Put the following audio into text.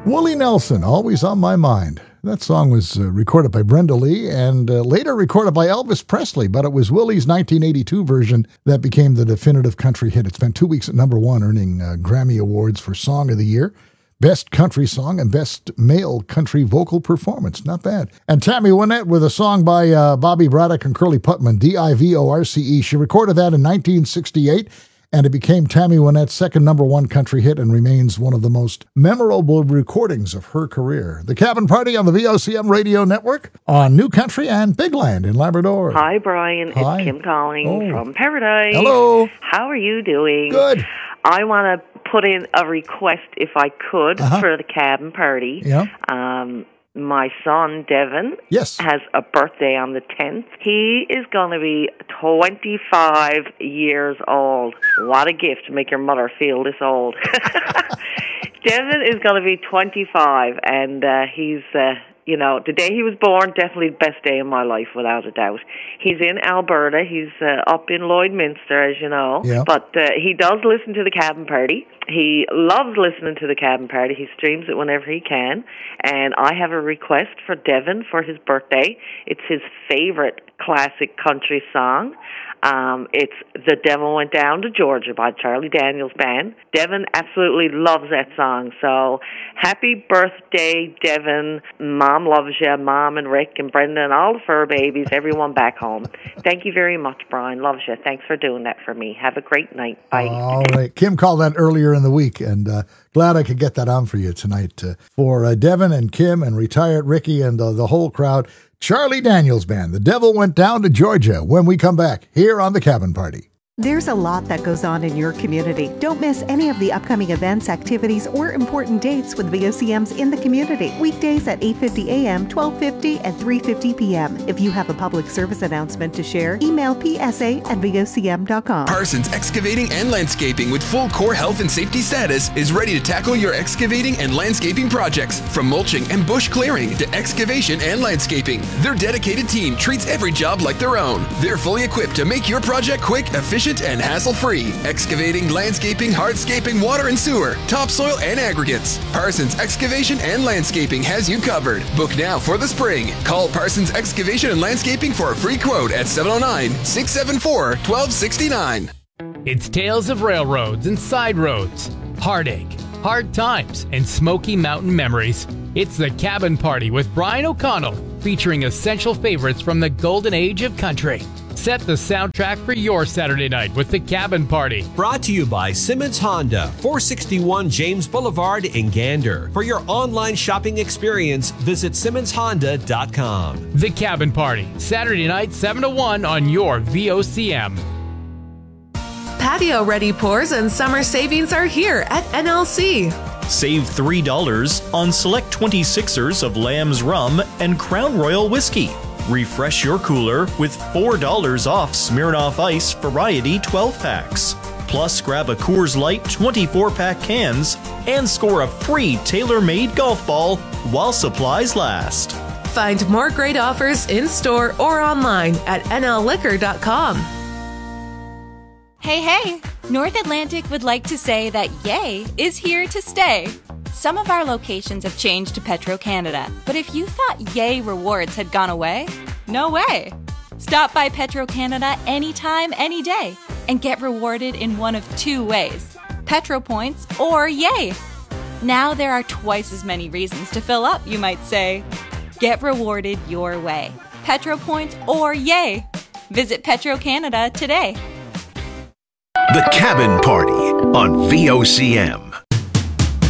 Willie Nelson, Always on My Mind. That song was recorded by Brenda Lee and later recorded by Elvis Presley, but it was Willie's 1982 version that became the definitive country hit. It spent 2 weeks at number one, earning Grammy Awards for Song of the Year, Best Country Song, and Best Male Country Vocal Performance. Not bad. And Tammy Wynette with a song by Bobby Braddock and Curly Putman, Divorce. She recorded that in 1968. And it became Tammy Wynette's second number one country hit and remains one of the most memorable recordings of her career. The Cabin Party on the VOCM Radio Network on New Country and Big Land in Labrador. Hi, Brian. Hi. It's Kim calling from Paradise. Hello. How are you doing? Good. I want to put in a request, if I could, for the Cabin Party. Yeah. My son, Devin, has a birthday on the 10th. He is going to be 25 years old. What a gift to make your mother feel this old. Devin is going to be 25, and he's... the day he was born, definitely the best day of my life, without a doubt. He's in Alberta. He's up in Lloydminster, as you know. Yep. But he does listen to the Cabin Party. He loves listening to the Cabin Party. He streams it whenever he can. And I have a request for Devin for his birthday. It's his favorite classic country song. It's The Devil Went Down to Georgia by Charlie Daniels Band. Devin absolutely loves that song. So happy birthday, Devin. Mom loves you. Mom and Rick and Brenda and all the fur babies, everyone back home. Thank you very much, Brian. Loves you. Thanks for doing that for me. Have a great night. Bye. All right. Kim called that earlier in the week, and glad I could get that on for you tonight. For Devin and Kim and retired Ricky and the whole crowd, Charlie Daniels Band, The Devil Went Down to Georgia, when we come back here on The Cabin Party. There's a lot that goes on in your community. Don't miss any of the upcoming events, activities, or important dates with VOCMs in the community. Weekdays at 8:50 a.m., 12:50, and 3:50 p.m. If you have a public service announcement to share, email psa@vocm.com. Parsons Excavating and Landscaping with full core health and safety status is ready to tackle your excavating and landscaping projects. From mulching and bush clearing to excavation and landscaping, their dedicated team treats every job like their own. They're fully equipped to make your project quick, efficient, and hassle-free. Excavating, landscaping, hardscaping, water and sewer, topsoil and aggregates. Parsons Excavation and Landscaping has you covered. Book now for the spring. Call Parsons Excavation and Landscaping for a free quote at 709-674-1269. It's tales of railroads and side roads, heartache, hard times, and Smoky Mountain memories. It's The Cabin Party with Brian O'Connell, featuring essential favorites from the golden age of country. Set the soundtrack for your Saturday night with The Cabin Party. Brought to you by Simmons Honda, 461 James Boulevard in Gander. For your online shopping experience, visit SimmonsHonda.com. The Cabin Party, Saturday night 7 to 1 on your VOCM. Patio Ready Pours and summer savings are here at NLC. Save $3 on select 26ers of Lamb's Rum and Crown Royal Whiskey. Refresh your cooler with $4 off Smirnoff Ice Variety 12-packs. Plus, grab a Coors Light 24-pack cans and score a free tailor-made golf ball while supplies last. Find more great offers in-store or online at nlliquor.com. Hey, North Atlantic would like to say that Yay is here to stay. Some of our locations have changed to Petro-Canada, but if you thought Yay rewards had gone away, no way. Stop by Petro-Canada anytime, any day, and get rewarded in one of two ways, Petro Points or Yay. Now there are twice as many reasons to fill up, you might say. Get rewarded your way, Petro Points or Yay. Visit Petro-Canada today. The Cabin Party on VOCM.